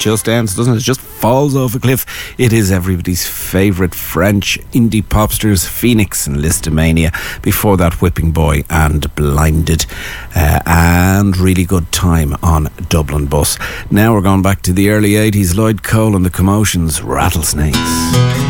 just ends, doesn't it? It just falls off a cliff. It is everybody's favourite French indie popsters, Phoenix and Listomania. Before that, Whipping Boy and Blinded. And Really Good Time on Dublin Bus. Now we're going back to the early 80s. Lloyd Cole and the Commotions, Rattlesnakes.